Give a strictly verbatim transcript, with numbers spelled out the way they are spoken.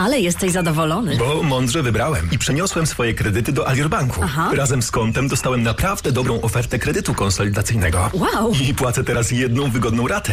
Ale jesteś zadowolony. Bo mądrze wybrałem i przeniosłem swoje kredyty do Alior Banku. Aha. Razem z kontem dostałem naprawdę dobrą ofertę kredytu konsolidacyjnego. Wow. I płacę teraz jedną wygodną ratę.